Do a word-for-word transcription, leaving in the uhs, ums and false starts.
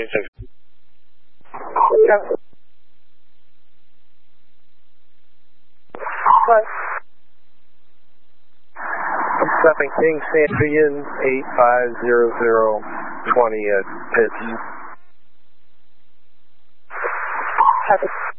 six. Copy. What? Stopping King Santrian eight five zero zero twenty at pitch. Copy.